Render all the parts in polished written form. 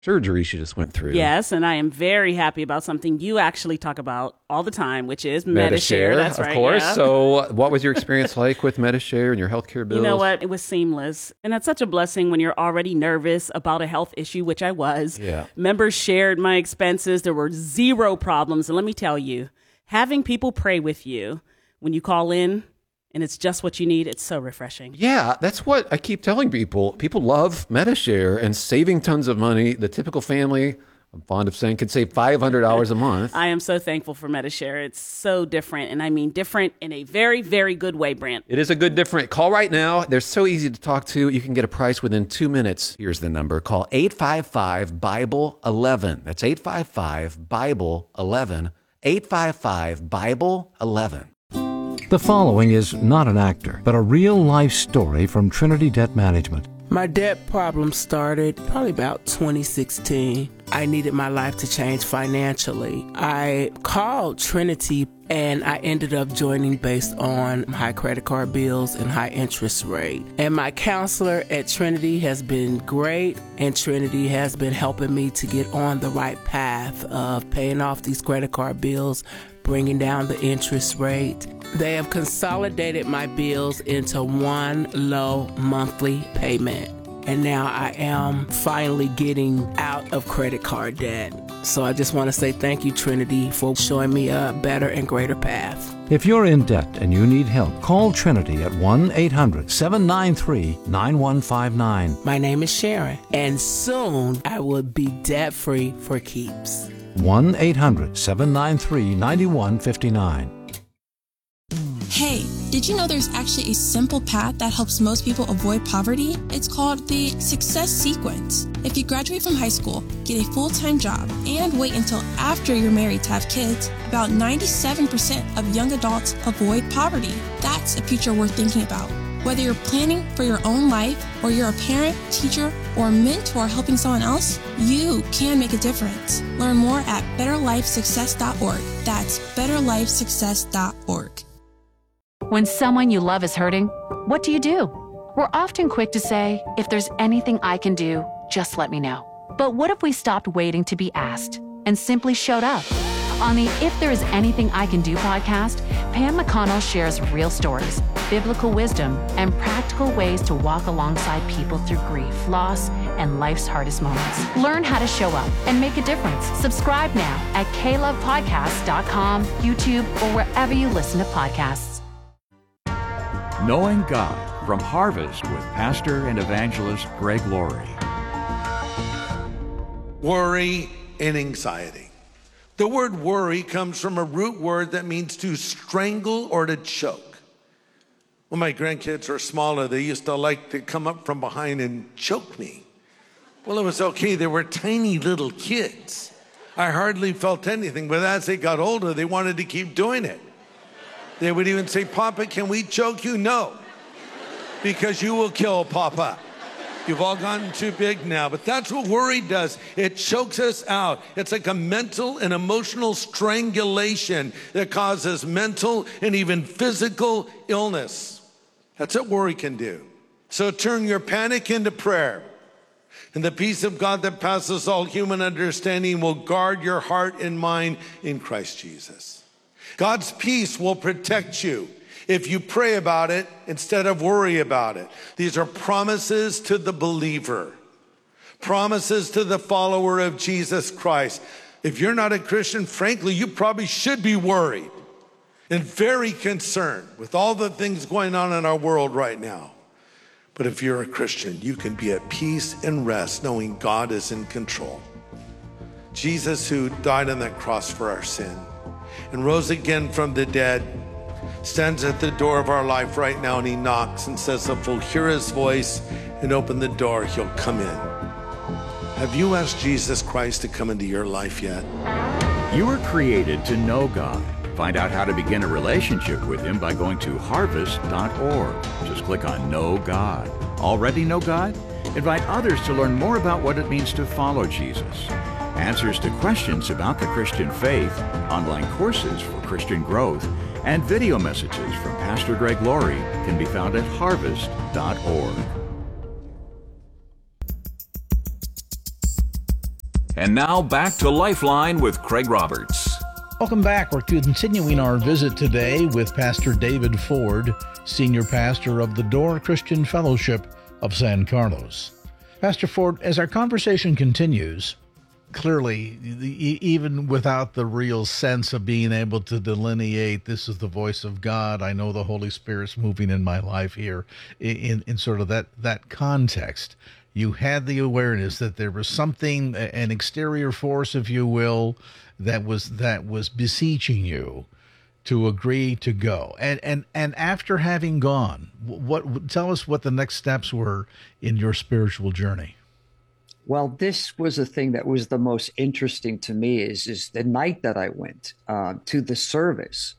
surgery she just went through. Yes, and I am very happy about something you actually talk about all the time, which is Medi-Share. That's right, of course. Yeah. So what was your experience like with Medi-Share and your healthcare bills? You know what? It was seamless. And that's such a blessing when you're already nervous about a health issue, which I was. Yeah. Members shared my expenses. There were zero problems. And let me tell you, having people pray with you when you call in, and it's just what you need, it's so refreshing. Yeah, that's what I keep telling people. People love Medi-Share and saving tons of money. The typical family, I'm fond of saying, could save $500 a month. I am so thankful for Medi-Share. It's so different, and I mean different in a very, very good way, Brant. It is a good different. Call right now. They're so easy to talk to. You can get a price within 2 minutes. Here's the number. Call 855-BIBLE-11. That's 855-BIBLE-11. 855-BIBLE-11. The following is not an actor, but a real-life story from Trinity Debt Management. My debt problem started probably about 2016. I needed my life to change financially. I called Trinity and I ended up joining based on high credit card bills and high interest rate. And my counselor at Trinity has been great, and Trinity has been helping me to get on the right path of paying off these credit card bills, bringing down the interest rate. They have consolidated my bills into one low monthly payment. And now I am finally getting out of credit card debt. So I just want to say thank you, Trinity, for showing me a better and greater path. If you're in debt and you need help, call Trinity at 1-800-793-9159. My name is Sharon, and soon I will be debt-free for keeps. 1-800-793-9159. Hey, did you know there's actually a simple path that helps most people avoid poverty? It's called the Success Sequence. If you graduate from high school, get a full-time job, and wait until after you're married to have kids, about 97% of young adults avoid poverty. That's a future worth thinking about. Whether you're planning for your own life, or you're a parent, teacher, or mentor helping someone else, you can make a difference. Learn more at betterlifesuccess.org. That's betterlifesuccess.org. When someone you love is hurting, what do? We're often quick to say, if there's anything I can do, just let me know. But what if we stopped waiting to be asked and simply showed up? On the If There Is Anything I Can Do podcast, Pam McConnell shares real stories, biblical wisdom, and practical ways to walk alongside people through grief, loss, and life's hardest moments. Learn how to show up and make a difference. Subscribe now at klovepodcast.com, YouTube, or wherever you listen to podcasts. Knowing God from Harvest with pastor and evangelist Greg Laurie. Worry and anxiety. The word worry comes from a root word that means to strangle or to choke. When my grandkids were smaller, they used to like to come up from behind and choke me. Well, it was okay. They were tiny little kids. I hardly felt anything, but as they got older, they wanted to keep doing it. They would even say, Papa, can we choke you? No, because you will kill Papa. You've all gotten too big now, but that's what worry does. It chokes us out. It's like a mental and emotional strangulation that causes mental and even physical illness. That's what worry can do. So turn your panic into prayer, and the peace of God that passes all human understanding will guard your heart and mind in Christ Jesus. God's peace will protect you if you pray about it instead of worry about it. These are promises to the believer, promises to the follower of Jesus Christ. If you're not a Christian, frankly, you probably should be worried and very concerned with all the things going on in our world right now. But if you're a Christian, you can be at peace and rest knowing God is in control. Jesus, who died on that cross for our sin and rose again from the dead, stands at the door of our life right now, and he knocks and says, if we'll hear his voice and open the door, he'll come in. Have you asked Jesus Christ to come into your life yet? You were created to know God. Find out how to begin a relationship with him by going to harvest.org. Just click on Know God. Already know God? Invite others to learn more about what it means to follow Jesus. Answers to questions about the Christian faith, online courses for Christian growth, and video messages from Pastor Greg Laurie can be found at harvest.org. And now back to Lifeline with Craig Roberts. Welcome back. We're continuing our visit today with Pastor David Ford, Senior Pastor of the Door Christian Fellowship of San Carlos. Pastor Ford, as our conversation continues, clearly, even without the real sense of being able to delineate, this is the voice of God, I know the Holy Spirit's moving in my life here, in sort of that context, you had the awareness that there was something, an exterior force, if you will, that was beseeching you to agree to go. And after having gone, tell us what the next steps were in your spiritual journey. Well, this was the thing that was the most interesting to me is the night that I went to the service.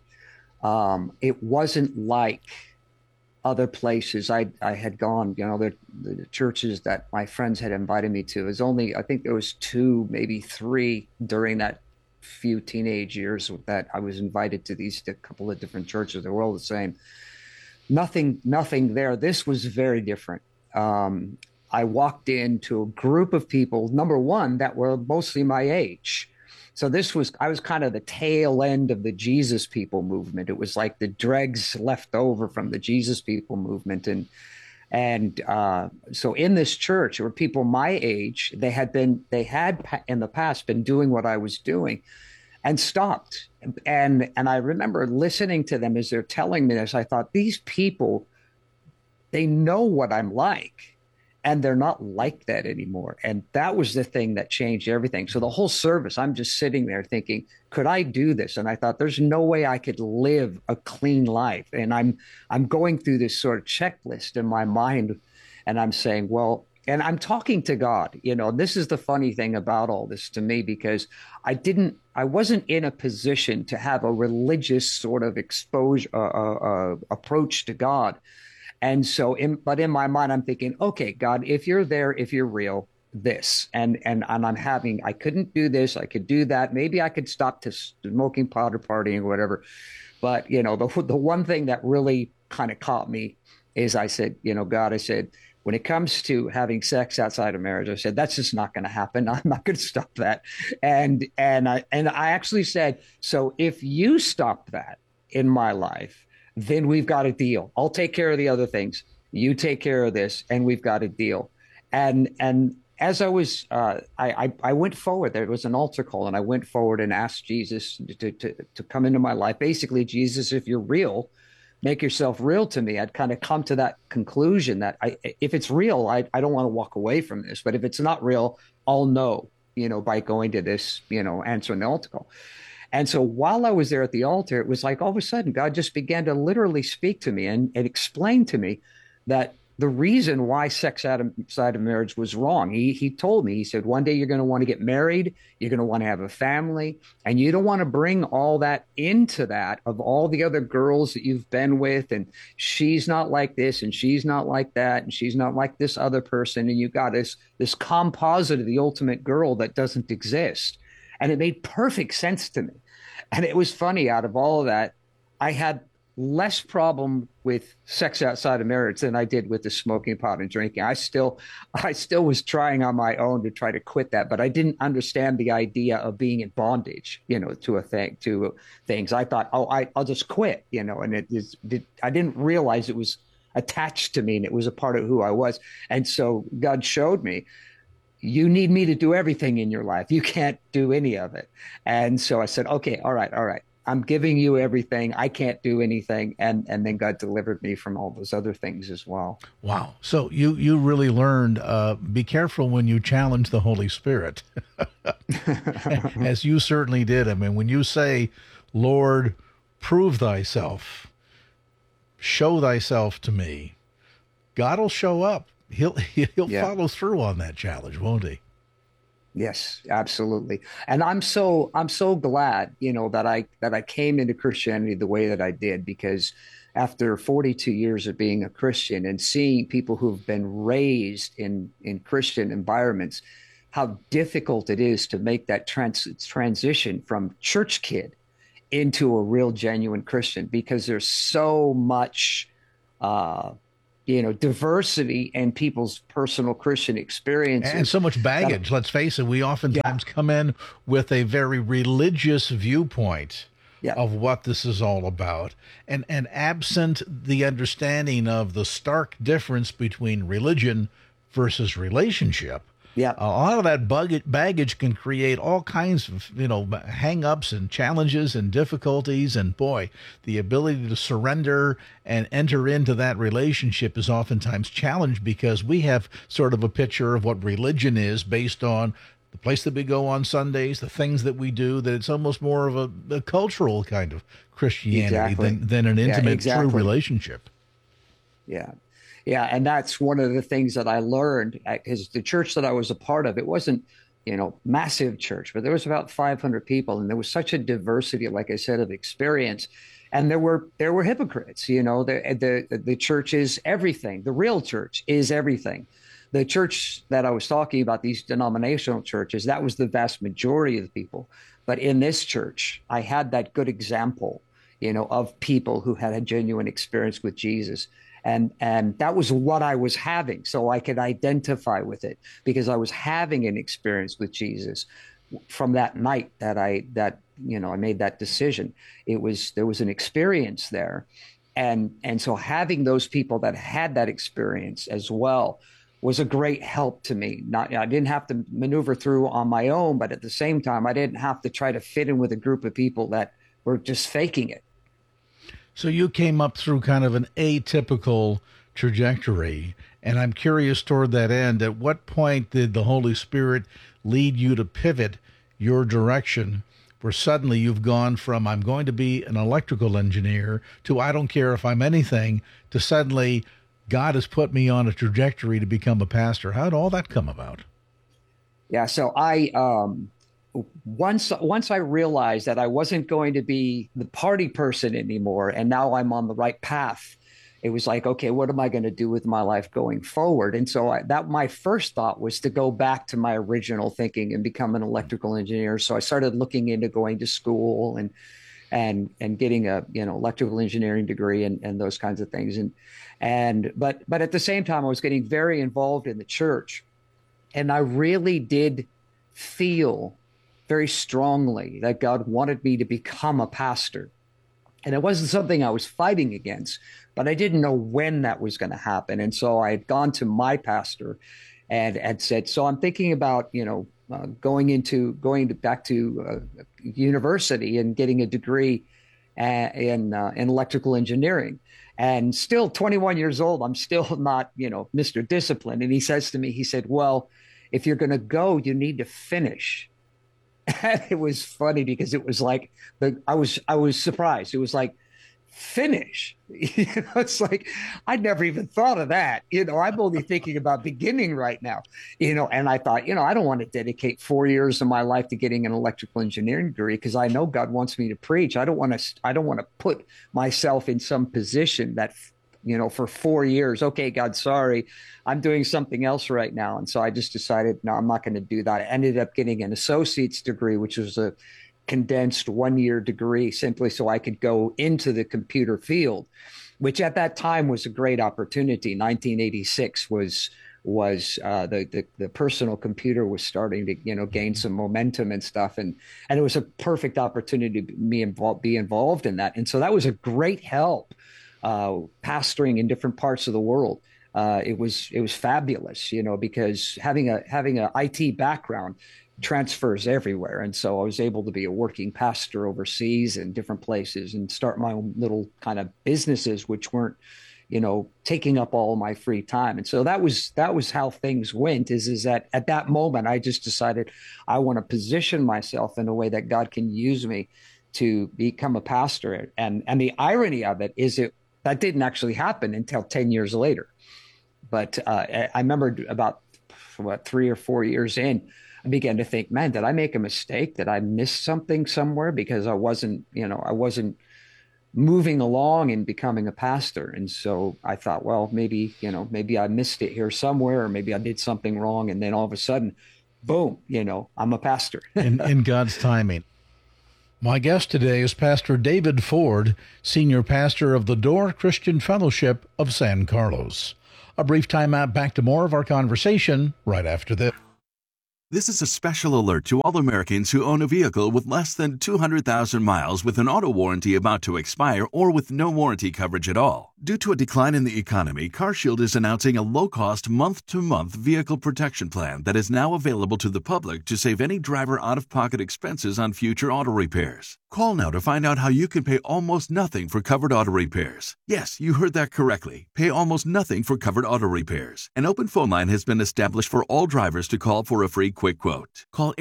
It wasn't like other places I had gone, the churches that my friends had invited me to. It was only, I think there was 2, maybe 3 during that few teenage years that I was invited to a couple of different churches. They were all the same. Nothing there. This was very different. I walked into a group of people, number one, that were mostly my age. So I was kind of the tail end of the Jesus People movement. It was like the dregs left over from the Jesus People movement. And so in this church, there were people my age. They had in the past been doing what I was doing and stopped. And I remember listening to them as they're telling me this. I thought, these people, they know what I'm like. And they're not like that anymore. And that was the thing that changed everything. So the whole service, I'm just sitting there thinking, could I do this? And I thought, there's no way I could live a clean life. And I'm going through this sort of checklist in my mind. And I'm saying, well, and I'm talking to God. This is the funny thing about all this to me, because I wasn't in a position to have a religious sort of approach to God. And so, but in my mind, I'm thinking, okay, God, if you're there, if you're real, this, and I couldn't do this, I could do that. Maybe I could stop to smoking pot or partying or whatever. But, the one thing that really kind of caught me is I said, God, I said, when it comes to having sex outside of marriage, I said, that's just not going to happen. I'm not going to stop that. And I actually said, so if you stop that in my life, then we've got a deal. I'll take care of the other things. You take care of this, and we've got a deal. And as I was, I went forward. There was an altar call, and I went forward and asked Jesus to come into my life. Basically, Jesus, if you're real, make yourself real to me. I'd kind of come to that conclusion that if it's real, I don't want to walk away from this. But if it's not real, I'll know, by going to this, answering the altar call. And so while I was there at the altar, it was like all of a sudden God just began to literally speak to me and explain to me that the reason why sex outside of marriage was wrong. He told me, he said, one day you're going to want to get married, you're going to want to have a family, and you don't want to bring all that into that of all the other girls that you've been with, and she's not like this, and she's not like that, and she's not like this other person, and you got this composite of the ultimate girl that doesn't exist. And it made perfect sense to me. And it was funny, out of all of that, I had less problem with sex outside of marriage than I did with the smoking pot and drinking. I still was trying on my own to try to quit that, but I didn't understand the idea of being in bondage, to things. I thought, I'll just quit, and I didn't realize it was attached to me and it was a part of who I was. And so God showed me, you need me to do everything in your life. You can't do any of it. And so I said, okay, all right. I'm giving you everything. I can't do anything. And then God delivered me from all those other things as well. Wow. So you really learned, be careful when you challenge the Holy Spirit, as you certainly did. I mean, when you say, Lord, prove thyself, show thyself to me, God will show up. He'll follow through on that challenge, won't he? Yes, absolutely. And I'm so glad, that I came into Christianity the way that I did, because after 42 years of being a Christian and seeing people who've been raised in Christian environments, how difficult it is to make that transition from church kid into a real genuine Christian, because there's so much diversity in people's personal Christian experiences. And so much baggage. Let's face it, we oftentimes come in with a very religious viewpoint of what this is all about. And absent the understanding of the stark difference between religion versus relationship, a lot of that baggage can create all kinds of, hang-ups and challenges and difficulties. And boy, the ability to surrender and enter into that relationship is oftentimes challenged because we have sort of a picture of what religion is based on the place that we go on Sundays, the things that we do, that it's almost more of a cultural kind of Christianity than an intimate, true relationship. Yeah. Yeah, and that's one of the things that I learned, because the church that I was a part of, it wasn't, massive church, but there was about 500 people, and there was such a diversity, like I said, of experience. And there were hypocrites. The church is everything. The real church is everything. The church that I was talking about, these denominational churches, that was the vast majority of the people. But in this church, I had that good example, of people who had a genuine experience with Jesus. And that was what I was having, so I could identify with it, because I was having an experience with Jesus from that night that I made that decision. There was an experience there, and so having those people that had that experience as well was a great help to me. I didn't have to maneuver through on my own, but at the same time, I didn't have to try to fit in with a group of people that were just faking it. So you came up through kind of an atypical trajectory, and I'm curious toward that end, at what point did the Holy Spirit lead you to pivot your direction, where suddenly you've gone from I'm going to be an electrical engineer to I don't care if I'm anything, to suddenly God has put me on a trajectory to become a pastor? How did all that come about? Yeah, so once I realized that I wasn't going to be the party person anymore, and now I'm on the right path, it was like, okay, what am I going to do with my life going forward? And so my first thought was to go back to my original thinking and become an electrical engineer. So I started looking into going to school and getting a electrical engineering degree and those kinds of things. But at the same time, I was getting very involved in the church, and I really did feel very strongly that God wanted me to become a pastor. And it wasn't something I was fighting against, but I didn't know when that was going to happen. And so I had gone to my pastor and had said, so I'm thinking about, going back to university and getting a degree in electrical engineering. And still 21 years old, I'm still not, Mr. Discipline. And he says to me, he said, well, if you're going to go, you need to finish. And it was funny because it was like I was surprised. It was like, finish. It's like I'd never even thought of that. I'm only thinking about beginning right now. And I thought, I don't want to dedicate 4 years of my life to getting an electrical engineering degree, because I know God wants me to preach. I don't want to put myself in some position that for 4 years, okay, God, sorry, I'm doing something else right now. And so I just decided, no, I'm not going to do that. I ended up getting an associate's degree, which was a condensed 1-year degree, simply so I could go into the computer field, which at that time was a great opportunity. 1986 was the personal computer was starting to gain some momentum and stuff, and it was a perfect opportunity to be involved in that. And so that was a great help. Pastoring in different parts of the world, it was fabulous, because having a IT background transfers everywhere, and so I was able to be a working pastor overseas in different places and start my own little kind of businesses, which weren't, taking up all my free time. And so that was how things went. Is that at that moment I just decided I want to position myself in a way that God can use me to become a pastor. And the irony of it is that didn't actually happen until 10 years later. But I remember about 3 or 4 years in, I began to think, man, did I make a mistake? Did I miss something somewhere? Because I wasn't moving along and becoming a pastor. And so I thought, well, maybe I missed it here somewhere, or maybe I did something wrong. And then all of a sudden, boom, I'm a pastor. in God's timing. My guest today is Pastor David Ford, Senior Pastor of the Door Christian Fellowship of San Carlos. A brief time out, back to more of our conversation right after this. This is a special alert to all Americans who own a vehicle with less than 200,000 miles with an auto warranty about to expire or with no warranty coverage at all. Due to a decline in the economy, CarShield is announcing a low-cost month-to-month vehicle protection plan that is now available to the public to save any driver out-of-pocket expenses on future auto repairs. Call now to find out how you can pay almost nothing for covered auto repairs. Yes, you heard that correctly. Pay almost nothing for covered auto repairs. An open phone line has been established for all drivers to call for a free quick quote. Call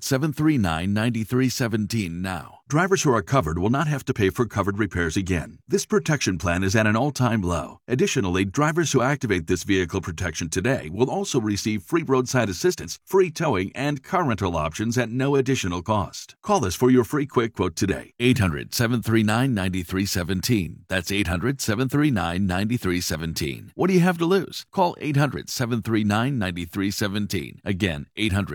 800-739-9317 now. Drivers who are covered will not have to pay for covered repairs again. This protection plan is at an all-time low. Additionally, drivers who activate this vehicle protection today will also receive free roadside assistance, free towing, and car rental options at no additional cost. Call us for your free quick quote today. 800-739-9317. That's 800-739-9317. What do you have to lose? Call 800-739-9317. Again,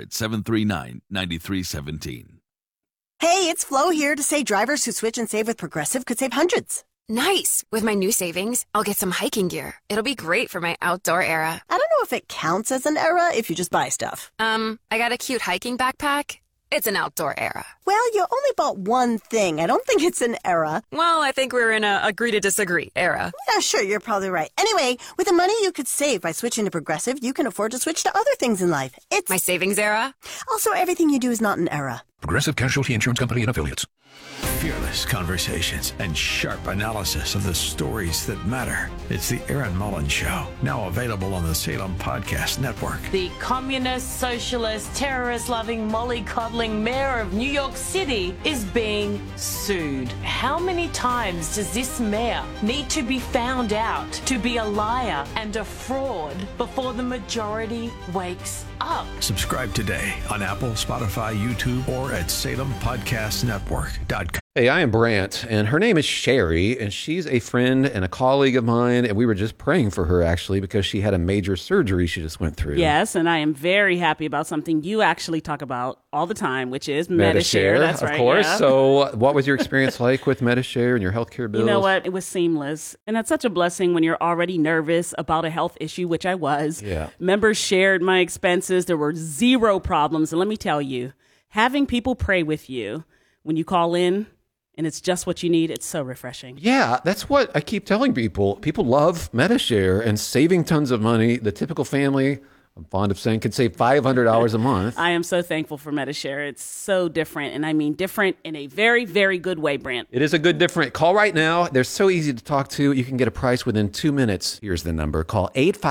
800-739-9317. Hey, it's Flo here to say drivers who switch and save with Progressive could save hundreds. Nice! With my new savings, I'll get some hiking gear. It'll be great for my outdoor era. I don't know if it counts as an era if you just buy stuff. I got a cute hiking backpack. It's an outdoor era. Well, you only bought one thing. I don't think it's an era. Well, I think we're in a agree to disagree era. Yeah, sure, you're probably right. Anyway, with the money you could save by switching to Progressive, you can afford to switch to other things in life. It's my savings era. Also, everything you do is not an era. Progressive Casualty Insurance Company and Affiliates. Fearless conversations and sharp analysis of the stories that matter. It's the Aaron Mullins Show, now available on the Salem Podcast Network. The communist, socialist, terrorist-loving, mollycoddling mayor of New York City is being sued. How many times does this mayor need to be found out to be a liar and a fraud before the majority wakes up? Subscribe today on Apple, Spotify, YouTube, or at SalemPodcastNetwork.com. Hey, I am Brant, and her name is Sherry, and she's a friend and a colleague of mine, and we were just praying for her, actually, because she had a major surgery she just went through. Yes, and I am very happy about something you actually talk about all the time, which is Medi-Share. That's right, of course. Yeah. So what was your experience like with Medi-Share and your healthcare bills? You know what? It was seamless, and that's such a blessing when you're already nervous about a health issue, which I was. Yeah. Members shared my expenses. There were zero problems, and let me tell you, having people pray with you when you call in, and it's just what you need, it's so refreshing. Yeah, that's what I keep telling people. People love Medi-Share and saving tons of money. The typical family, I'm fond of saying, could save $500 a month. I am so thankful for Medi-Share. It's so different, and I mean different in a very, very good way, Brant. It is a good different. Call right now. They're so easy to talk to. You can get a price within 2 minutes. Here's the number. Call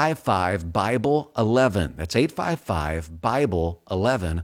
855-BIBLE-11. That's 855-BIBLE-11.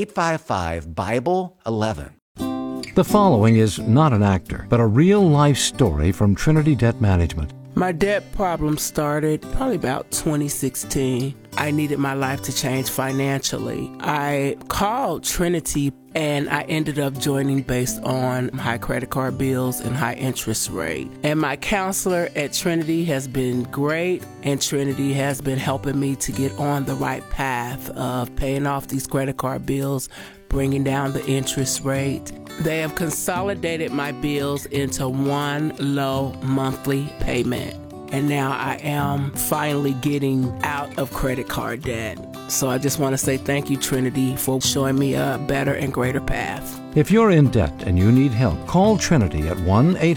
855-BIBLE-11. The following is not an actor, but a real-life story from Trinity Debt Management. My debt problem started probably about 2016. I needed my life to change financially. I called Trinity and I ended up joining based on high credit card bills and high interest rate. And my counselor at Trinity has been great, and Trinity has been helping me to get on the right path of paying off these credit card bills, bringing down the interest rate. They have consolidated my bills into one low monthly payment. And now I am finally getting out of credit card debt. So I just want to say thank you, Trinity, for showing me a better and greater path. If you're in debt and you need help, call Trinity at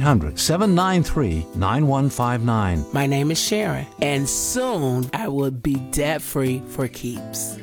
1-800-793-9159. My name is Sharon, and soon I will be debt-free for keeps.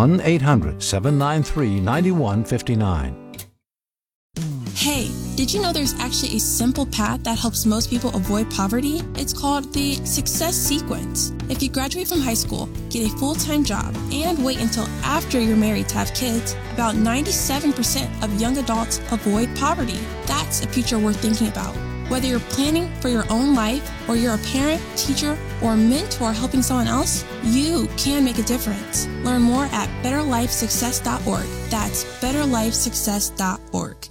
1-800-793-9159. Hey, did you know there's actually a simple path that helps most people avoid poverty? It's called the Success Sequence. If you graduate from high school, get a full-time job, and wait until after you're married to have kids, about 97% of young adults avoid poverty. That's a future worth thinking about. Whether you're planning for your own life, or you're a parent, teacher, or mentor helping someone else, you can make a difference. Learn more at betterlifesuccess.org. That's betterlifesuccess.org.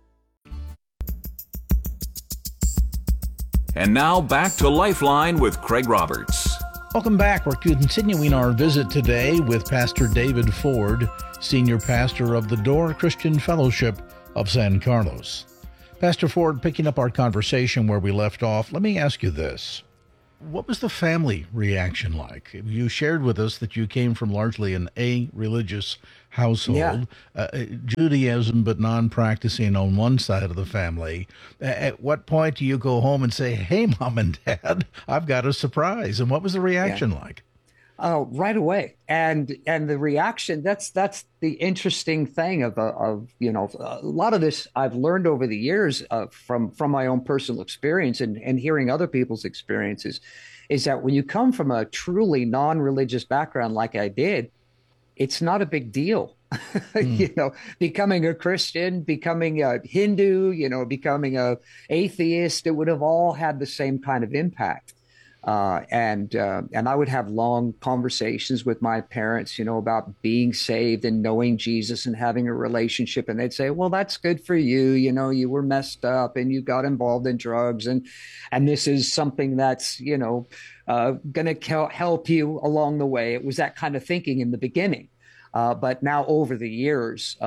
And now back to Lifeline with Craig Roberts. Welcome back. We're continuing our visit today with Pastor David Ford, Senior Pastor of the Door Christian Fellowship of San Carlos. Pastor Ford, picking up our conversation where we left off, let me ask you this. What was the family reaction like? You shared with us that you came from largely an a-religious household, Judaism but non-practicing on one side of the family. At what point do you go home and say, hey, Mom and Dad, I've got a surprise? And what was the reaction like? Oh, right away. And the reaction, that's the interesting thing of a lot of this I've learned over the years from my own personal experience and hearing other people's experiences, is that when you come from a truly non-religious background like I did, it's not a big deal. Becoming a Christian, becoming a Hindu, becoming a atheist, it would have all had the same kind of impact. And I would have long conversations with my parents, about being saved and knowing Jesus and having a relationship. And they'd say, well, that's good for you. You were messed up and you got involved in drugs. And this is something that's, going to help you along the way. It was that kind of thinking in the beginning. But now over the years,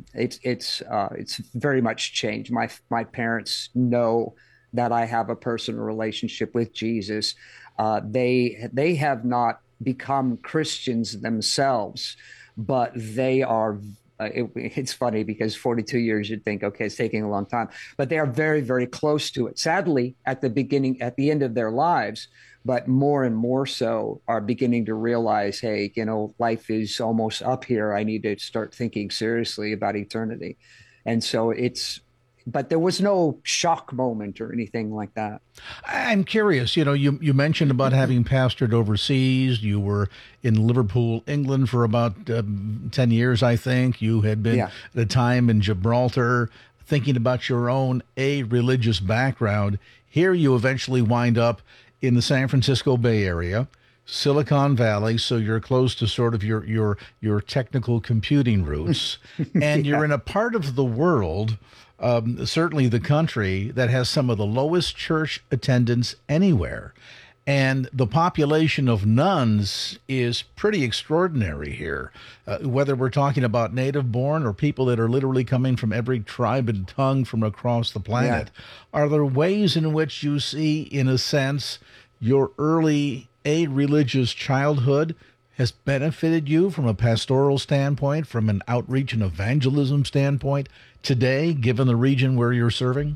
it's very much changed. My parents know that I have a personal relationship with Jesus. They have not become Christians themselves, but they are. It's funny because 42 years, you'd think, okay, it's taking a long time, but they are very, very close to it. Sadly, at the end of their lives, but more and more so are beginning to realize, hey, life is almost up here. I need to start thinking seriously about eternity. And so but there was no shock moment or anything like that. I'm curious, you mentioned about having pastored overseas. You were in Liverpool, England for about 10 years, I think. You had been at a time in Gibraltar. Thinking about your own religious background, here you eventually wind up in the San Francisco Bay Area, Silicon Valley, so you're close to sort of your technical computing roots, and you're in a part of the world, certainly the country, that has some of the lowest church attendance anywhere. And the population of nuns is pretty extraordinary here, whether we're talking about native born or people that are literally coming from every tribe and tongue from across the planet. Yeah. Are there ways in which you see, in a sense, your early religious childhood has benefited you from a pastoral standpoint, from an outreach and evangelism standpoint today, given the region where you're serving?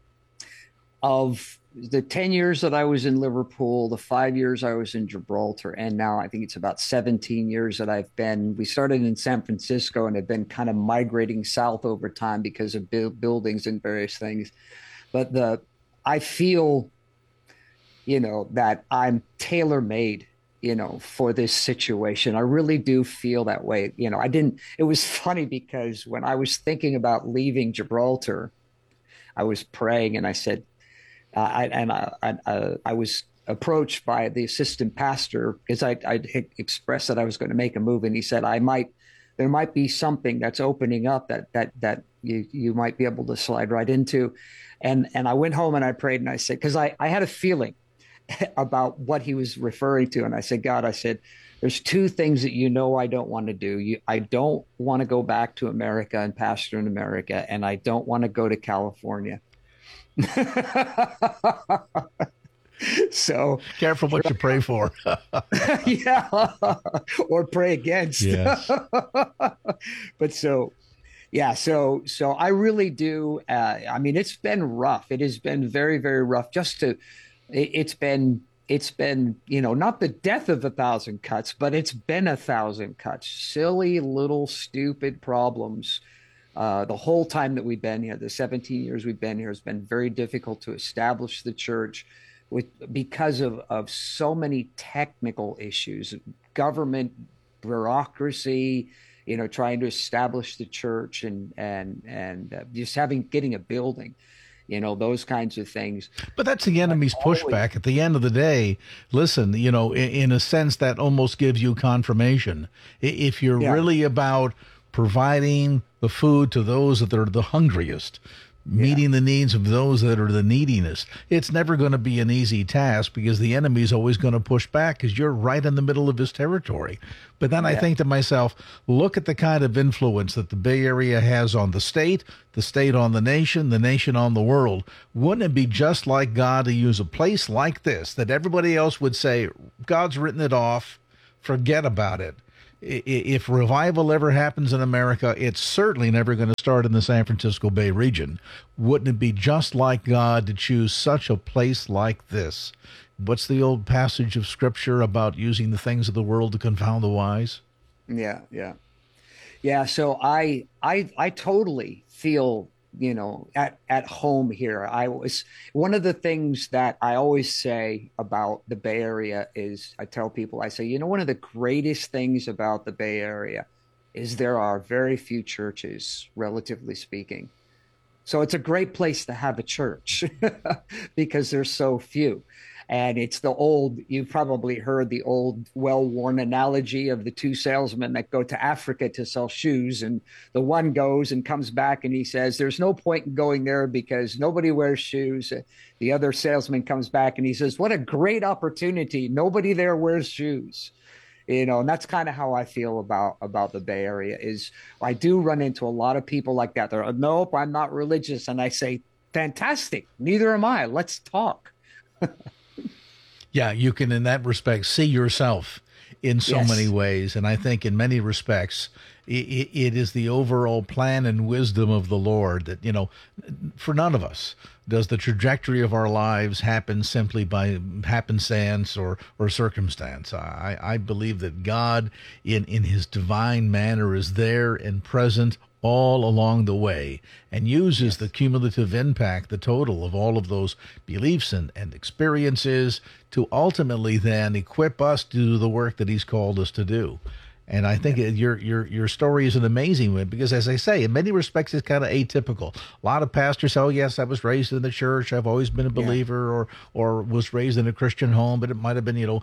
Of the 10 years that I was in Liverpool, the 5 years I was in Gibraltar, and now I think it's about 17 years that we started in San Francisco and have been kind of migrating south over time because of buildings and various things. But I feel, that I'm tailor-made, for this situation. I really do feel that way. It was funny because when I was thinking about leaving Gibraltar, I was praying and I said, I was approached by the assistant pastor because I expressed that I was going to make a move, and he said, there might be something that's opening up that you might be able to slide right into. And I went home and I prayed and I said, because I had a feeling about what he was referring to. And I said, God, there's two things that I don't want to do. I don't want to go back to America and pastor in America, and I don't want to go to California. So careful what you pray for. Yeah, or pray against. Yes. But so I really do. It's been rough. It has been very, very rough. It's been not the death of 1,000 cuts, but it's been 1,000 cuts. Silly little stupid problems. The whole time that we've been here, the 17 years we've been here, has been very difficult to establish the church because of so many technical issues, government bureaucracy, trying to establish the church and just getting a building. Those kinds of things. But that's the enemy's pushback. At the end of the day, listen, in a sense, that almost gives you confirmation. If you're really about providing the food to those that are the hungriest, meeting the needs of those that are the neediness. It's never going to be an easy task because the enemy is always going to push back because you're right in the middle of his territory. But then I think to myself, look at the kind of influence that the Bay Area has on the state on the nation on the world. Wouldn't it be just like God to use a place like this that everybody else would say, God's written it off, forget about it? If revival ever happens in America, it's certainly never going to start in the San Francisco Bay region. Wouldn't it be just like God to choose such a place like this? What's the old passage of Scripture about using the things of the world to confound the wise? Yeah. So I totally feel, at home here. One of the things that I always say about the Bay Area is I tell people, I say, one of the greatest things about the Bay Area is there are very few churches, relatively speaking. So it's a great place to have a church because there's so few. And it's you've probably heard the old well-worn analogy of the two salesmen that go to Africa to sell shoes. And the one goes and comes back and he says, there's no point in going there because nobody wears shoes. The other salesman comes back and he says, what a great opportunity. Nobody there wears shoes. And that's kind of how I feel about the Bay Area is I do run into a lot of people like that. They're, nope, I'm not religious. And I say, fantastic. Neither am I. Let's talk. Yeah, you can, in that respect, see yourself in so many ways. And I think in many respects, it is the overall plan and wisdom of the Lord that, for none of us does the trajectory of our lives happen simply by happenstance or circumstance. I believe that God, in his divine manner, is there and present all along the way and uses the cumulative impact, the total of all of those beliefs and experiences to ultimately then equip us to do the work that he's called us to do. And I think your story is an amazing one because, as I say, in many respects, it's kind of atypical. A lot of pastors say, oh, yes, I was raised in the church. I've always been a believer or was raised in a Christian home. But it might have been,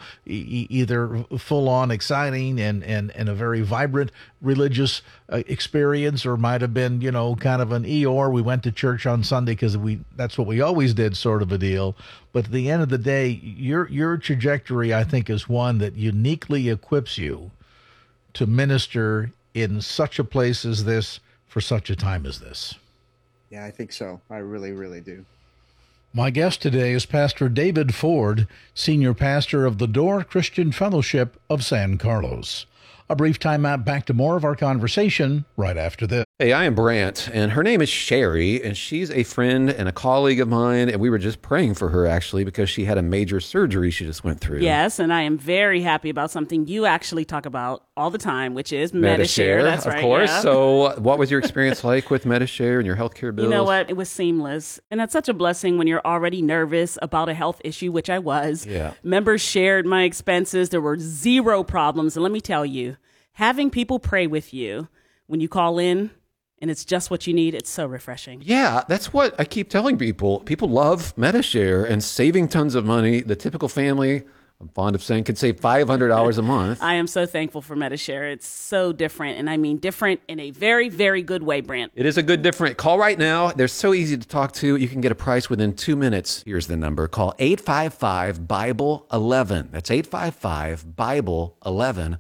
either full-on exciting and a very vibrant religious experience, or might have been, kind of an Eeyore. We went to church on Sunday because that's what we always did, sort of a deal. But at the end of the day, your trajectory, I think, is one that uniquely equips you to minister in such a place as this for such a time as this. Yeah, I think so. I really, really do. My guest today is Pastor David Ford, Senior Pastor of the Door Christian Fellowship of San Carlos. A brief time out, back to more of our conversation right after this. Hey, I am Brant, and her name is Sherry, and she's a friend and a colleague of mine, and we were just praying for her, actually, because she had a major surgery she just went through. Yes, and I am very happy about something you actually talk about all the time, which is Medi-Share. That's right, of course. Yeah. So what was your experience like with Medi-Share and your healthcare bills? You know what? It was seamless, and that's such a blessing when you're already nervous about a health issue, which I was. Yeah. Members shared my expenses. There were zero problems, and let me tell you, having people pray with you when you call in, and it's just what you need, it's so refreshing. Yeah, that's what I keep telling people. People love Medi-Share and saving tons of money. The typical family, I'm fond of saying, could save $500 a month. I am so thankful for Medi-Share. It's so different, and I mean different in a very, very good way, Brant. It is a good different. Call right now. They're so easy to talk to. You can get a price within 2 minutes. Here's the number. Call 855-BIBLE-11. That's 855-BIBLE-11.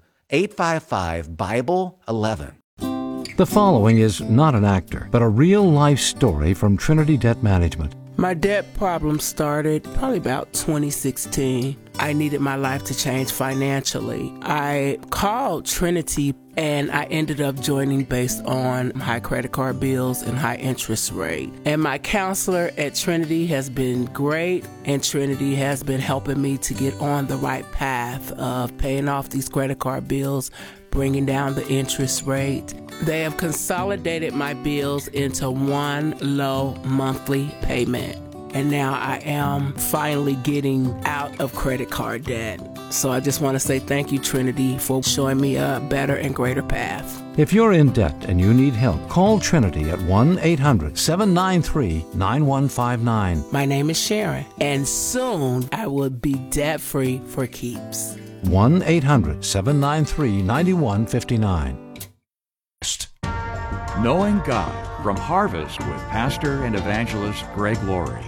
855-BIBLE-11. The following is not an actor, but a real-life story from Trinity Debt Management. My debt problem started probably about 2016. I needed my life to change financially. I called Trinity and I ended up joining based on high credit card bills and high interest rate. And my counselor at Trinity has been great, and Trinity has been helping me to get on the right path of paying off these credit card bills, bringing down the interest rate. They have consolidated my bills into one low monthly payment. And now I am finally getting out of credit card debt. So I just want to say thank you, Trinity, for showing me a better and greater path. If you're in debt and you need help, call Trinity at 1-800-793-9159. My name is Sharon, and soon I will be debt-free for keeps. 1-800-793-9159. Knowing God from Harvest with Pastor and Evangelist Greg Laurie.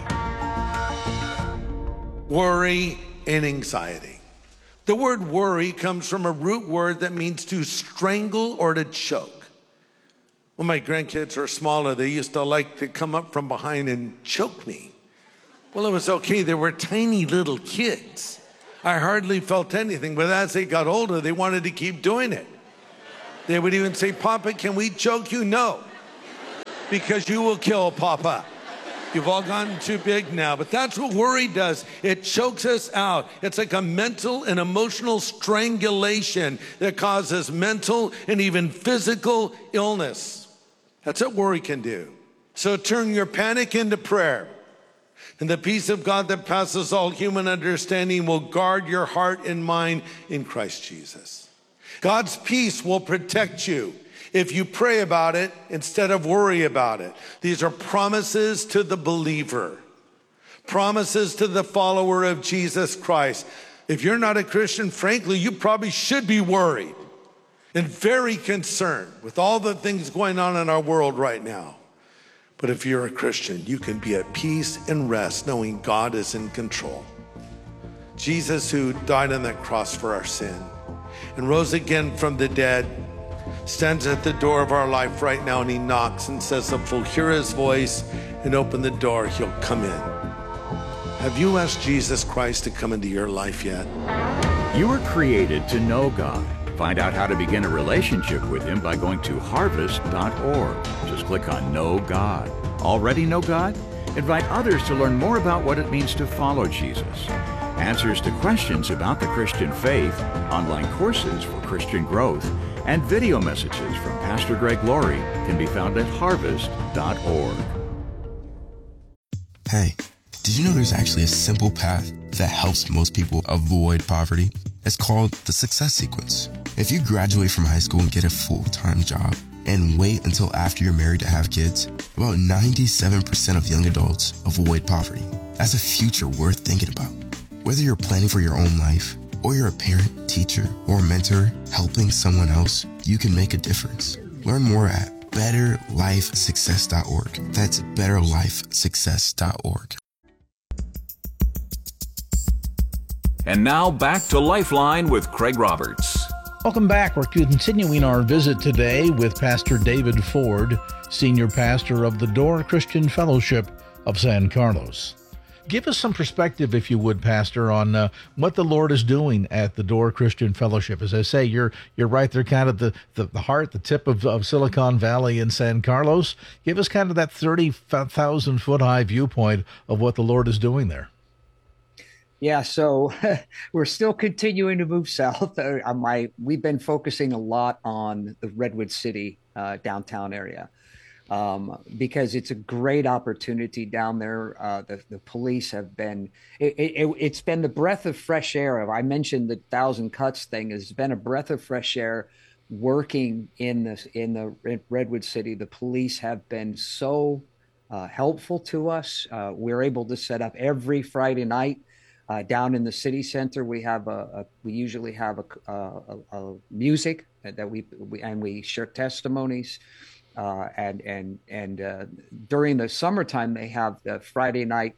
Worry and anxiety. The word worry comes from a root word that means to strangle or to choke. When my grandkids were smaller, they used to like to come up from behind and choke me. Well, it was okay. They were tiny little kids. I hardly felt anything, but as they got older, they wanted to keep doing it. They would even say, "Papa, can we choke you?" "No, because you will kill Papa. You've all gotten too big now." But that's what worry does. It chokes us out. It's like a mental and emotional strangulation that causes mental and even physical illness. That's what worry can do. So turn your panic into prayer. And the peace of God that passes all human understanding will guard your heart and mind in Christ Jesus. God's peace will protect you if you pray about it instead of worry about it. These are promises to the believer, promises to the follower of Jesus Christ. If you're not a Christian, frankly, you probably should be worried and very concerned with all the things going on in our world right now. But if you're a Christian, you can be at peace and rest knowing God is in control. Jesus, who died on that cross for our sin and rose again from the dead, stands at the door of our life right now, and he knocks and says, if we'll hear his voice and open the door, he'll come in. Have you asked Jesus Christ to come into your life yet? You were created to know God. Find out how to begin a relationship with him by going to harvest.org. Just click on Know God. Already know God? Invite others to learn more about what it means to follow Jesus. Answers to questions about the Christian faith, online courses for Christian growth, and video messages from Pastor Greg Laurie can be found at harvest.org. Hey, did you know there's actually a simple path that helps most people avoid poverty? It's called the Success Sequence. If you graduate from high school and get a full-time job and wait until after you're married to have kids, about 97% of young adults avoid poverty. That's a future worth thinking about. Whether you're planning for your own life, or you're a parent, teacher, or mentor helping someone else, you can make a difference. Learn more at betterlifesuccess.org. That's betterlifesuccess.org. And now back to Lifeline with Craig Roberts. Welcome back. We're continuing our visit today with Pastor David Ford, Senior Pastor of the Door Christian Fellowship of San Carlos. Give us some perspective, if you would, Pastor, on what the Lord is doing at the Door Christian Fellowship. As I say, you're right there, kind of the heart, the tip of Silicon Valley in San Carlos. Give us kind of that 30,000-foot-high viewpoint of what the Lord is doing there. Yeah, so we're still continuing to move south. We've been focusing a lot on the Redwood City downtown area. Because it's a great opportunity down there. The police have been, it's been the breath of fresh air. I mentioned the Thousand Cuts thing. It's been a breath of fresh air working in the Redwood City. The police have been so helpful to us. We're able to set up every Friday night down in the city center. We usually have a music that we share testimonies. And during the summertime, they have the Friday night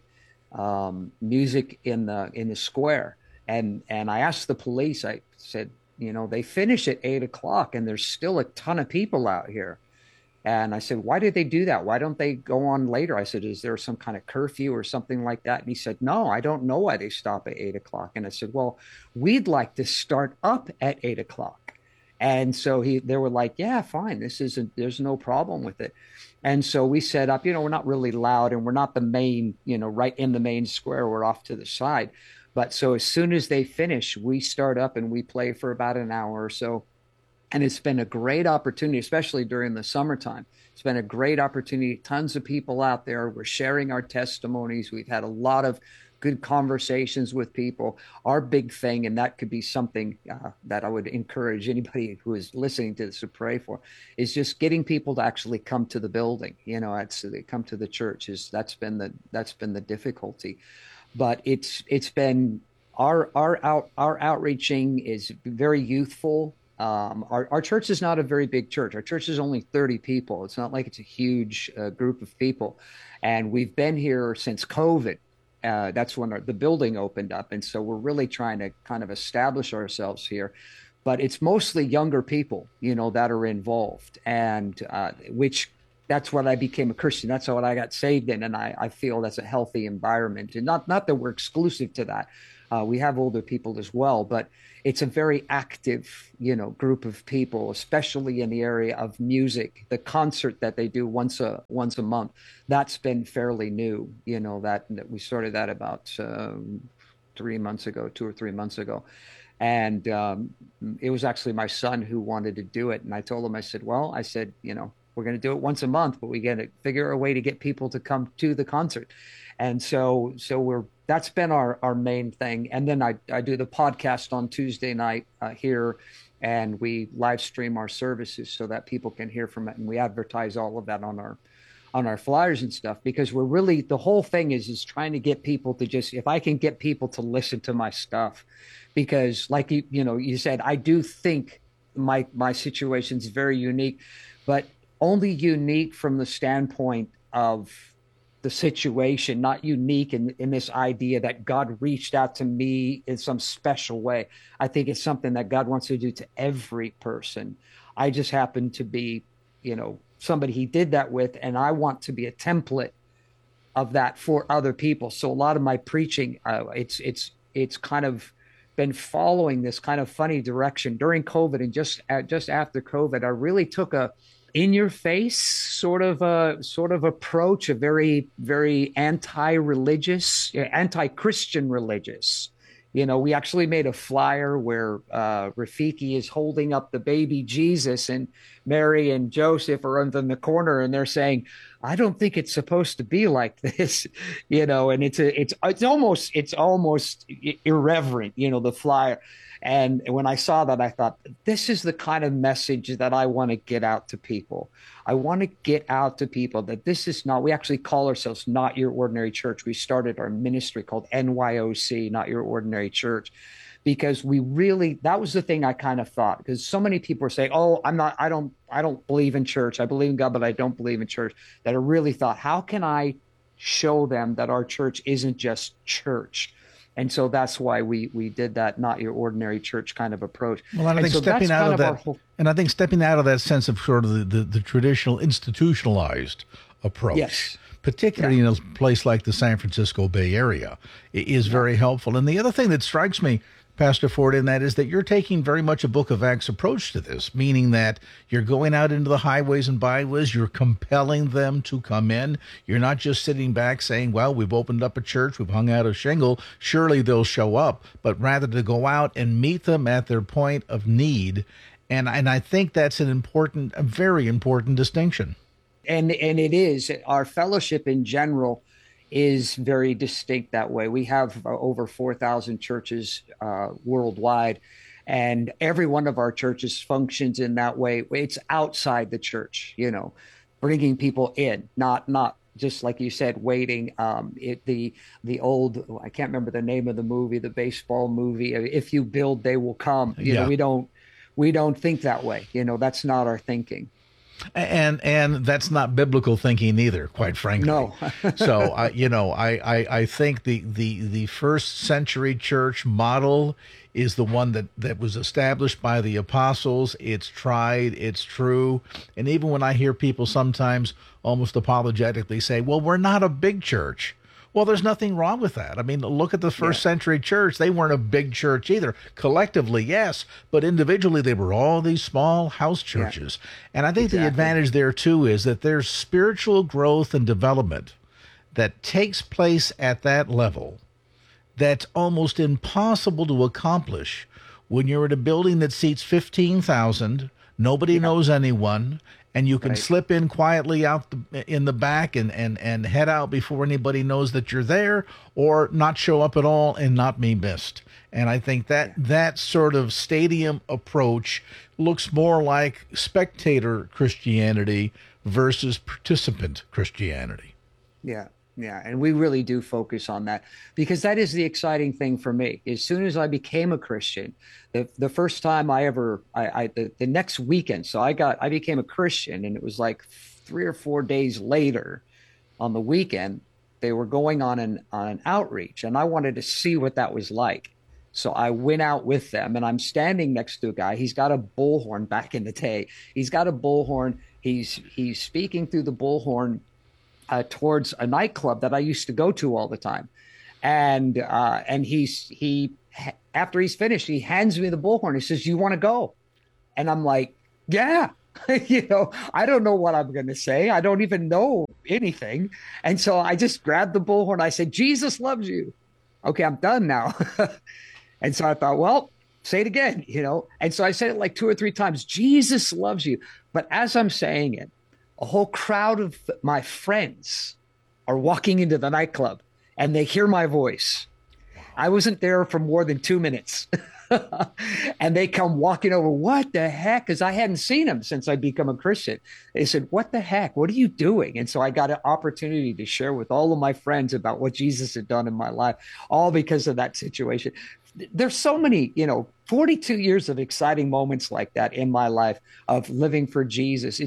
music in the square. And I asked the police, I said, they finish at 8:00 and there's still a ton of people out here. And I said, why did they do that? Why don't they go on later? I said, is there some kind of curfew or something like that? And he said, no, I don't know why they stop at 8:00. And I said, well, we'd like to start up at 8:00. And so they were like, yeah, fine. There's no problem with it. And so we set up, we're not really loud and we're not the main, right in the main square. We're off to the side. But so as soon as they finish, we start up and we play for about an hour or so. And it's been a great opportunity, especially during the summertime. It's been a great opportunity. Tons of people out there. We're sharing our testimonies. We've had a lot of good conversations with people. Our big thing, and that could be something that I would encourage anybody who is listening to this to pray for, is just getting people to actually come to the building. They come to the church. That's been the difficulty. But it's been our outreaching is very youthful. Our church is not a very big church. Our church is only 30 people. It's not like it's a huge group of people. And we've been here since COVID. That's when the building opened up. And so we're really trying to kind of establish ourselves here. But it's mostly younger people, that are involved. And that's what I became a Christian. That's what I got saved in. And I feel that's a healthy environment. And not that we're exclusive to that. We have older people as well, but it's a very active, group of people, especially in the area of music. The concert that they do once a month, that's been fairly new. That we started that about 2 or 3 months ago, and it was actually my son who wanted to do it. And I told him, I said, we're going to do it once a month, but we got to figure a way to get people to come to the concert. And so that's been our main thing. And then I do the podcast on Tuesday night here, and we live stream our services so that people can hear from it. And we advertise all of that on our flyers and stuff, because we're really, the whole thing is trying to get people to if I can get people to listen to my stuff, because like you said, I do think my situation is very unique, but only unique from the standpoint of the situation, not unique in this idea that God reached out to me in some special way. I think it's something that God wants to do to every person. I just happen to be, somebody he did that with, and I want to be a template of that for other people. So a lot of my preaching, it's kind of been following this kind of funny direction during COVID, and just after COVID, I really took a in-your-face sort of approach, a very, very anti-religious, anti-Christian religious. We actually made a flyer where Rafiki is holding up the baby Jesus, and Mary and Joseph are in the corner, and they're saying, "I don't think it's supposed to be like this," And it's almost irreverent, the flyer. And when I saw that, I thought, this is the kind of message that I want to get out to people. I want to get out to people that this is not, we actually call ourselves Not Your Ordinary Church. We started our ministry called NYOC, Not Your Ordinary Church, because that was the thing I kind of thought, because so many people are saying, "Oh, I don't believe in church. I believe in God, but I don't believe in church," that I really thought, how can I show them that our church isn't just church? And so that's why we did that Not Your Ordinary Church kind of approach. Well, and I think stepping out of that sense of sort of the traditional institutionalized approach, yes, particularly in a place like the San Francisco Bay Area, is very helpful. And the other thing that strikes me, Pastor Ford, in that is that you're taking very much a Book of Acts approach to this, meaning that you're going out into the highways and byways, you're compelling them to come in. You're not just sitting back saying, well, we've opened up a church, we've hung out a shingle, surely they'll show up, but rather to go out and meet them at their point of need. And I think that's a very important distinction. And it is. Our fellowship in general is very distinct that way. We have over 4,000 churches worldwide, and every one of our churches functions in that way. It's outside the church, bringing people in, not just like you said, waiting. The old, I can't remember the name of the movie, the baseball movie. If you build, they will come. We don't think that way. That's not our thinking. And that's not biblical thinking either, quite frankly. No. So, I think the first century church model is the one that was established by the apostles. It's tried, it's true. And even when I hear people sometimes almost apologetically say, well, we're not a big church. Well, there's nothing wrong with that. I mean, look at the first century church. They weren't a big church either. Collectively, yes, but individually, they were all these small house churches. Yeah. And I think the advantage there, too, is that there's spiritual growth and development that takes place at that level that's almost impossible to accomplish when you're in a building that seats 15,000, nobody knows anyone, and you can slip in quietly out in the back and head out before anybody knows that you're there, or not show up at all and not be missed. And I think that sort of stadium approach looks more like spectator Christianity versus participant Christianity. Yeah. Yeah, and we really do focus on that because that is the exciting thing for me. As soon as I became a Christian, the first time the next weekend, so I became a Christian, and it was like 3 or 4 days later on the weekend, they were going on an outreach, and I wanted to see what that was like. So I went out with them, and I'm standing next to a guy. He's got a bullhorn back in the day. He's got a bullhorn. He's speaking through the bullhorn towards a nightclub that I used to go to all the time. And he after he's finished, he hands me the bullhorn. He says, "You want to go?" And I'm like, "Yeah." I don't know what I'm going to say. I don't even know anything. And so I just grabbed the bullhorn. I said, "Jesus loves you." Okay, I'm done now. And so I thought, well, say it again, And so I said it like 2 or 3 times, "Jesus loves you." But as I'm saying it, a whole crowd of my friends are walking into the nightclub and they hear my voice. I wasn't there for more than 2 minutes. And they come walking over. "What the heck?" Because I hadn't seen them since I'd become a Christian. They said, "What the heck? What are you doing?" And so I got an opportunity to share with all of my friends about what Jesus had done in my life, all because of that situation. There's so many, 42 years of exciting moments like that in my life of living for Jesus.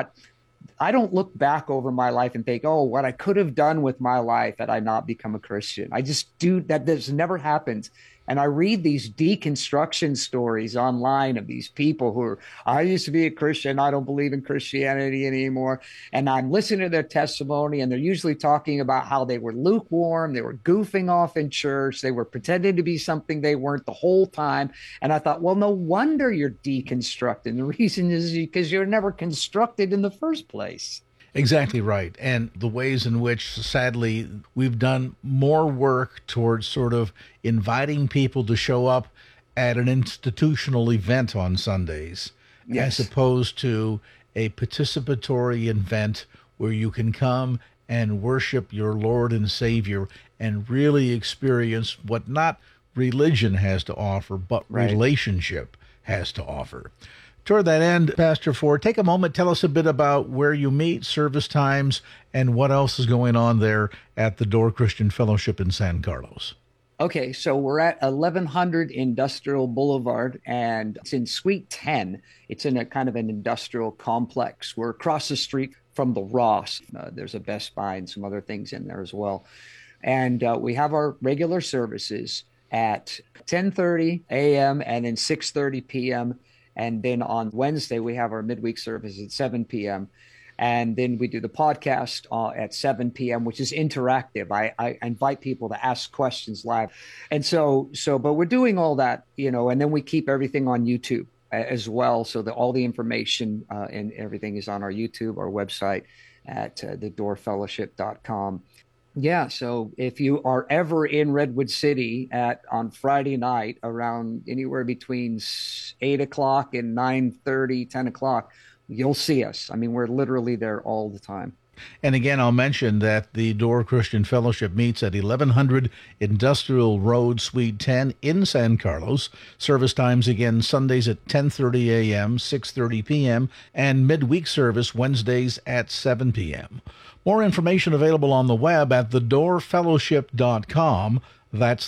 I don't look back over my life and think, "Oh, what I could have done with my life had I not become a Christian." I just do that. This never happened. And I read these deconstruction stories online of these people "I used to be a Christian. I don't believe in Christianity anymore." And I'm listening to their testimony, and they're usually talking about how they were lukewarm. They were goofing off in church. They were pretending to be something they weren't the whole time. And I thought, well, no wonder you're deconstructing. The reason is because you're never constructed in the first place. Exactly right. And the ways in which, sadly, we've done more work towards sort of inviting people to show up at an institutional event on Sundays, Yes. as opposed to a participatory event where you can come and worship your Lord and Savior and really experience what not religion has to offer, but Right. relationship has to offer. Toward that end, Pastor Ford, take a moment, tell us a bit about where you meet, service times, and what else is going on there at the Door Christian Fellowship in San Carlos. Okay, so we're at 1100 Industrial Boulevard, and it's in Suite 10. It's in a kind of an industrial complex. We're across the street from the Ross. There's a Best Buy and some other things in there as well. And we have our regular services at 10:30 a.m. and then 6:30 p.m., and then on Wednesday, we have our midweek service at 7 p.m. And then we do the podcast at 7 p.m., which is interactive. I invite people to ask questions live. And but we're doing all that, and then we keep everything on YouTube as well. So that all the information and everything is on our YouTube, our website at thedoorfellowship.com. Yeah, so if you are ever in Redwood City on Friday night around anywhere between 8 o'clock and 9:30, 10 o'clock, you'll see us. I mean, we're literally there all the time. And again, I'll mention that the Door Christian Fellowship meets at 1100 Industrial Road, Suite 10 in San Carlos. Service times, again, Sundays at 10:30 a.m., 6:30 p.m., and midweek service Wednesdays at 7 p.m. More information available on the web at thedoorfellowship.com. That's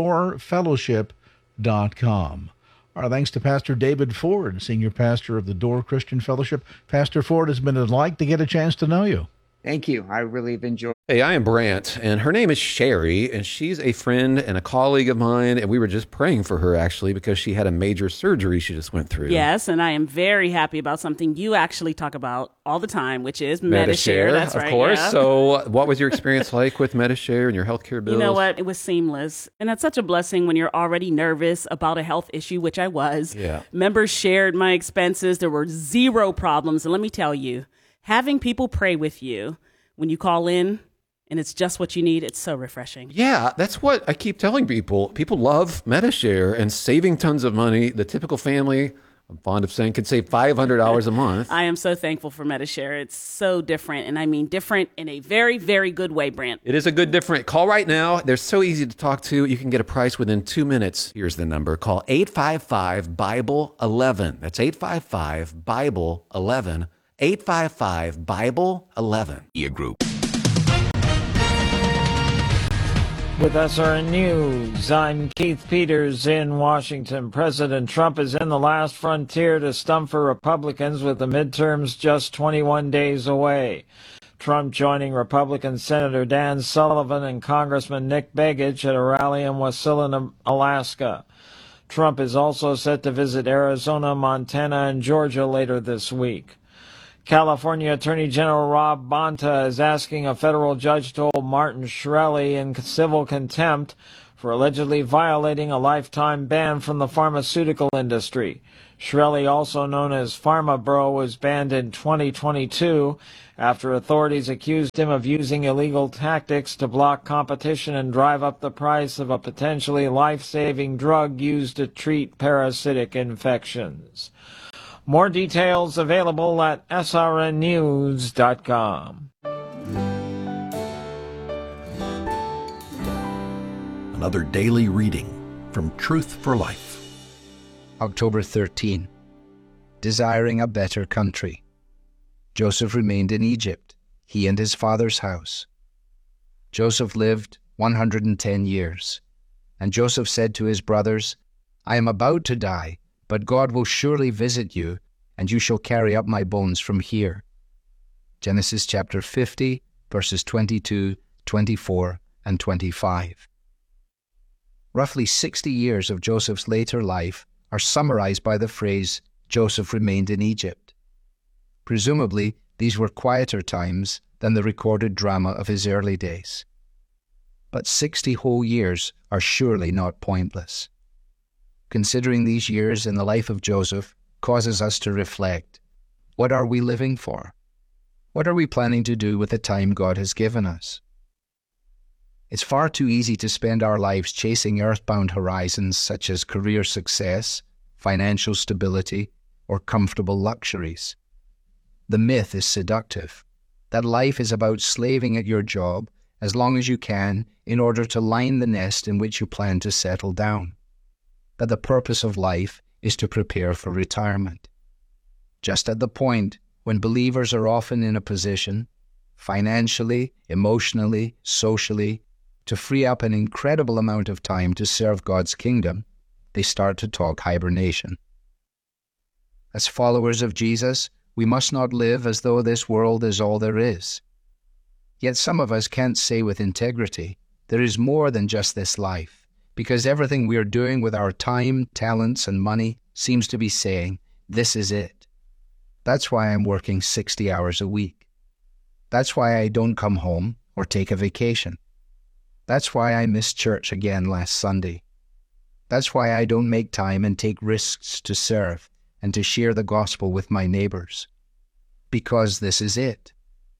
thedoorfellowship.com. Our thanks to Pastor David Ford, Senior Pastor of the Door Christian Fellowship. Pastor Ford, it's been a delight to get a chance to know you. Thank you. I really have enjoyed. Hey, I am Brant, and her name is Sherry, and she's a friend and a colleague of mine, and we were just praying for her, actually, because she had a major surgery she just went through. Yes, and I am very happy about something you actually talk about all the time, which is Medi-Share. That's right, of course. yeah. So what was your experience like with Medi-Share and your healthcare bills? You know what? It was seamless. And it's such a blessing when you're already nervous about a health issue, which I was. Yeah. Members shared my expenses. There were zero problems. And let me tell you, having people pray with you when you call in, and it's just what you need, it's so refreshing. Yeah, that's what I keep telling people. People love Medi-Share and saving tons of money. The typical family, I'm fond of saying, could save $500 a month. I am so thankful for Medi-Share. It's so different, and I mean different in a very, very good way, Brant. It is a good different. Call right now. They're so easy to talk to. You can get a price within 2 minutes. Here's the number. Call 855-BIBLE-11. That's 855-BIBLE-11. 855-BIBLE-11. Group. With SRN News, I'm Keith Peters in Washington. President Trump is in the last frontier to stump for Republicans with the midterms just 21 days away. Trump joining Republican Senator Dan Sullivan and Congressman Nick Begich at a rally in Wasilla, Alaska. Trump is also set to visit Arizona, Montana, and Georgia later this week. California Attorney General Rob Bonta is asking a federal judge to hold Martin Shkreli in civil contempt for allegedly violating a lifetime ban from the pharmaceutical industry. Shkreli, also known as Pharma Bro, was banned in 2022 after authorities accused him of using illegal tactics to block competition and drive up the price of a potentially life-saving drug used to treat parasitic infections. More details available at srnnews.com. Another daily reading from Truth for Life. October 13. Desiring a better country. Joseph remained in Egypt, he and his father's house. Joseph lived 110 years. And Joseph said to his brothers, I am about to die, but God will surely visit you, and you shall carry up my bones from here. Genesis chapter 50, verses 22, 24, and 25. Roughly 60 years of Joseph's later life are summarized by the phrase, Joseph remained in Egypt. Presumably, these were quieter times than the recorded drama of his early days. But 60 whole years are surely not pointless. Considering these years in the life of Joseph causes us to reflect. What are we living for? What are we planning to do with the time God has given us? It's far too easy to spend our lives chasing earthbound horizons such as career success, financial stability, or comfortable luxuries. The myth is seductive, that life is about slaving at your job as long as you can in order to line the nest in which you plan to settle down. That the purpose of life is to prepare for retirement. Just at the point when believers are often in a position, financially, emotionally, socially, to free up an incredible amount of time to serve God's kingdom, they start to talk hibernation. As followers of Jesus, we must not live as though this world is all there is. Yet some of us can't say with integrity, there is more than just this life. Because everything we are doing with our time, talents, and money seems to be saying, this is it. That's why I'm working 60 hours a week. That's why I don't come home or take a vacation. That's why I missed church again last Sunday. That's why I don't make time and take risks to serve and to share the gospel with my neighbors. Because this is it.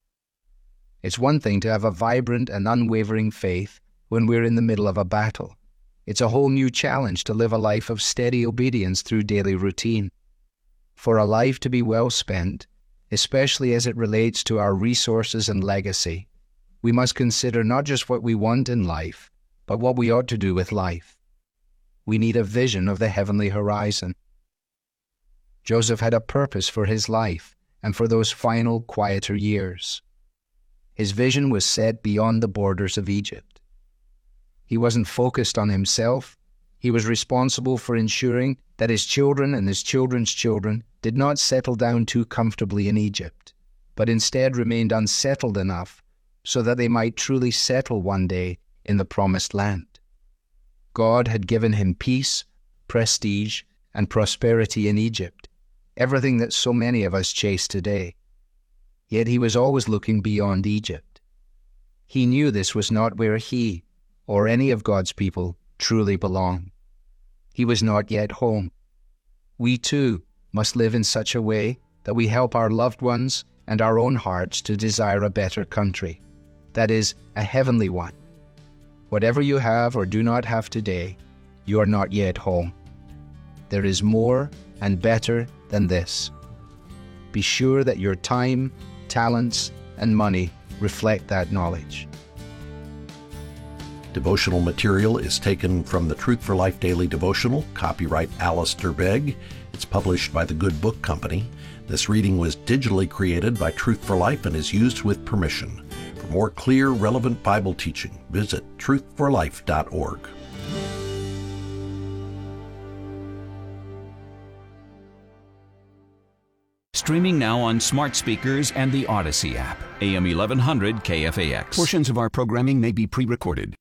It's one thing to have a vibrant and unwavering faith when we're in the middle of a battle. It's a whole new challenge to live a life of steady obedience through daily routine. For a life to be well spent, especially as it relates to our resources and legacy, we must consider not just what we want in life, but what we ought to do with life. We need a vision of the heavenly horizon. Joseph had a purpose for his life and for those final, quieter years. His vision was set beyond the borders of Egypt. He wasn't focused on himself. He was responsible for ensuring that his children and his children's children did not settle down too comfortably in Egypt, but instead remained unsettled enough so that they might truly settle one day in the promised land. God had given him peace, prestige, and prosperity in Egypt, everything that so many of us chase today. Yet he was always looking beyond Egypt. He knew this was not where he, or any of God's people, truly belong. He was not yet home. We too must live in such a way that we help our loved ones and our own hearts to desire a better country, that is, a heavenly one. Whatever you have or do not have today, you are not yet home. There is more and better than this. Be sure that your time, talents, and money reflect that knowledge. Devotional material is taken from the Truth for Life Daily Devotional, copyright Alistair Begg. It's published by the Good Book Company. This reading was digitally created by Truth for Life and is used with permission. For more clear, relevant Bible teaching, visit truthforlife.org. Streaming now on smart speakers and the Odyssey app. AM 1100 KFAX. Portions of our programming may be pre-recorded.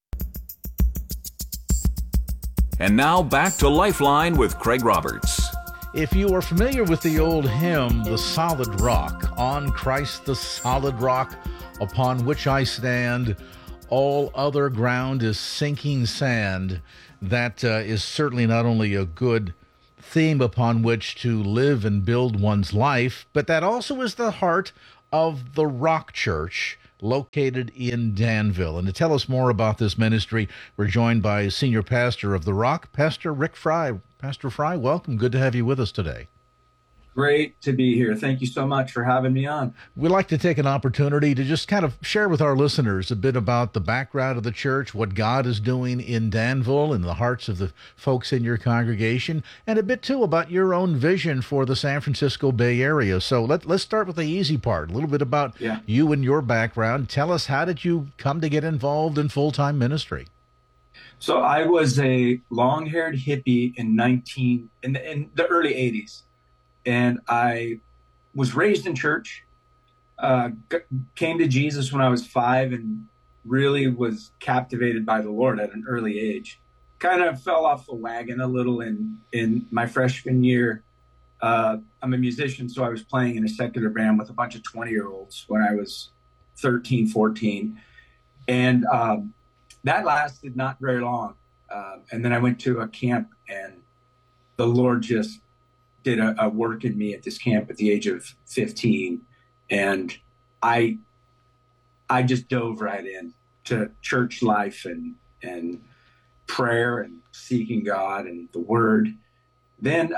And now back to Lifeline with Craig Roberts. If you are familiar with the old hymn, The Solid Rock, on Christ the solid rock upon which I stand, all other ground is sinking sand, that is certainly not only a good theme upon which to live and build one's life, but that also is the heart of the Rock Church located in Danville. And to tell us more about this ministry, we're joined by Senior Pastor of the Rock, Pastor Rick Fry. Pastor Fry, welcome. Good to have you with us today. Great to be here. Thank you so much for having me on. We'd like to take an opportunity to just kind of share with our listeners a bit about the background of the church, what God is doing in Danville, in the hearts of the folks in your congregation, and a bit, too, about your own vision for the San Francisco Bay Area. So let's start with the easy part, a little bit about you and your background. Tell us, how did you come to get involved in full-time ministry? So I was a long-haired hippie in the early 80s. And I was raised in church, came to Jesus when I was 5 and really was captivated by the Lord at an early age. Kind of fell off the wagon a little in my freshman year. I'm a musician, so I was playing in a secular band with a bunch of 20-year-olds when I was 13, 14. And that lasted not very long. And then I went to a camp, and the Lord just did a work in me at this camp at the age of 15. And I just dove right in to church life and prayer and seeking God and the Word. Then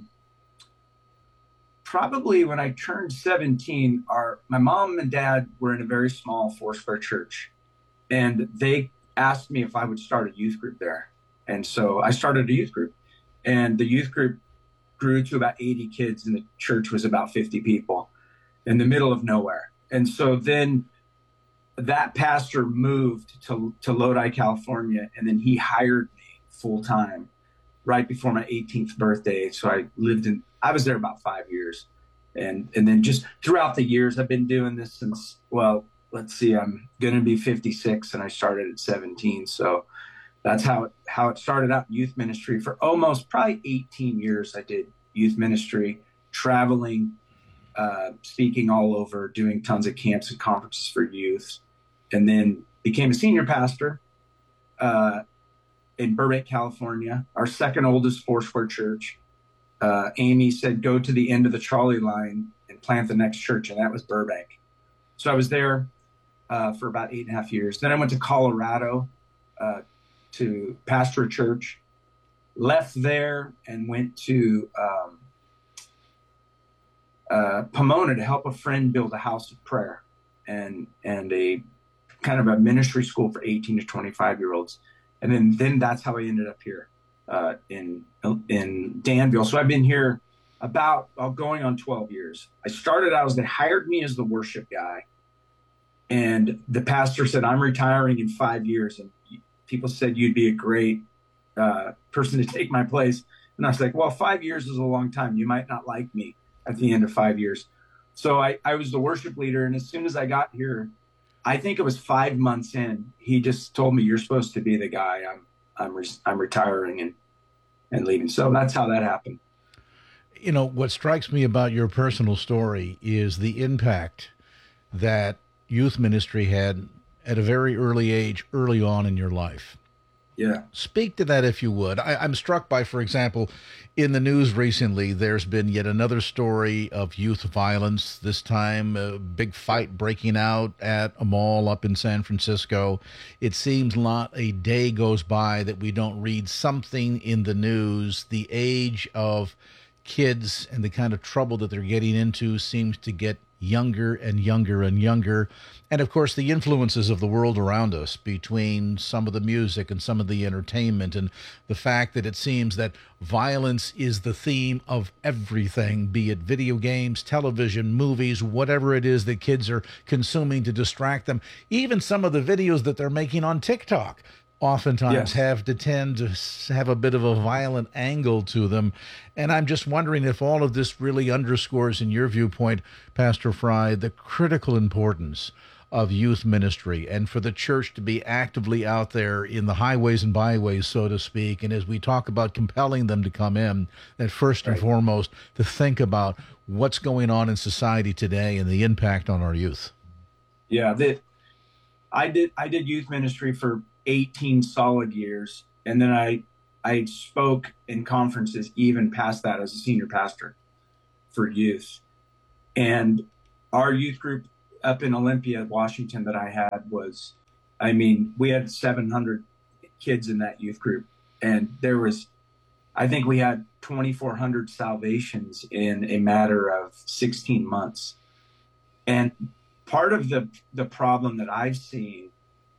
probably when I turned 17, my mom and dad were in a very small Foursquare church. And they asked me if I would start a youth group there. And so I started a youth group. And the youth group grew to about 80 kids, and the church was about 50 people in the middle of nowhere. And so then that pastor moved to Lodi, California, and then he hired me full time right before my 18th birthday. So I was there about 5 years. And then just throughout the years, I've been doing this since, I'm going to be 56, and I started at 17. So that's how it started out in youth ministry. For probably 18 years, I did youth ministry, traveling, speaking all over, doing tons of camps and conferences for youth, and then became a senior pastor in Burbank, California, our second oldest Foursquare church. Amy said, go to the end of the trolley line and plant the next church, and that was Burbank. So I was there for about 8.5 years. Then I went to Colorado to pastor a church, left there and went to Pomona to help a friend build a house of prayer and a kind of a ministry school for 18 to 25-year-olds. And then that's how I ended up here in Danville. So I've been here about going on 12 years. I started out they hired me as the worship guy. And the pastor said, I'm retiring in 5 years. And people said, you'd be a great person to take my place. And I was like, well, 5 years is a long time. You might not like me at the end of 5 years. So I was the worship leader. And as soon as I got here, I think it was 5 months in, he just told me, you're supposed to be the guy. I'm retiring and leaving. So that's how that happened. You know, what strikes me about your personal story is the impact that youth ministry had at a very early age, early on in your life. Yeah. Speak to that, if you would. I'm struck by, for example, in the news recently, there's been yet another story of youth violence, this time a big fight breaking out at a mall up in San Francisco. It seems not a day goes by that we don't read something in the news. The age of kids and the kind of trouble that they're getting into seems to get younger and younger and younger. And of course, the influences of the world around us, between some of the music and some of the entertainment, and the fact that it seems that violence is the theme of everything, be it video games, television, movies, whatever it is that kids are consuming to distract them. Even some of the videos that they're making on TikTok oftentimes tend to have a bit of a violent angle to them. And I'm just wondering if all of this really underscores, in your viewpoint, Pastor Fry, the critical importance of youth ministry, and for the church to be actively out there in the highways and byways, so to speak. And as we talk about compelling them to come in, that first and foremost, to think about what's going on in society today and the impact on our youth. Yeah, I did youth ministry for 18 solid years. And then I spoke in conferences even past that as a senior pastor for youth. And our youth group up in Olympia, Washington, that I had was, we had 700 kids in that youth group. And I think we had 2,400 salvations in a matter of 16 months. And part of the problem that I've seen,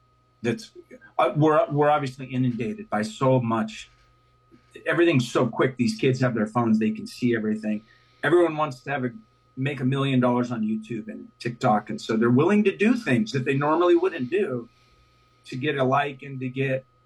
we're obviously inundated by so much. Everything's so quick. These kids have their phones. They can see everything. Everyone wants to make $1 million on YouTube and TikTok. And so they're willing to do things that they normally wouldn't do to get a like and to get